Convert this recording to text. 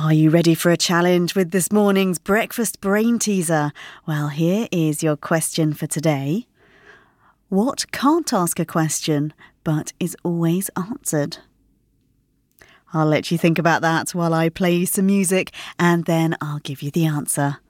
Are you ready for a challenge with this morning's breakfast brain teaser? Well, here is your question for today. What can't ask a question but is always answered? I'll let you think about that while I play you some music and then I'll give you the answer.